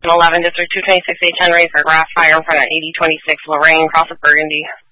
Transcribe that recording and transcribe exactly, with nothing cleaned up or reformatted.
eleven, District two twenty-six, A ten, raised for grass fire in front of eighty twenty-six Lorraine, cross of Burgundy.